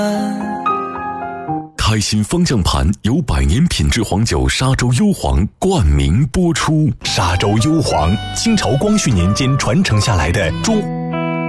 开心方向盘由100年品质黄酒沙洲幽黄冠名播出。 沙洲幽黄，清朝光绪年间传承下来的中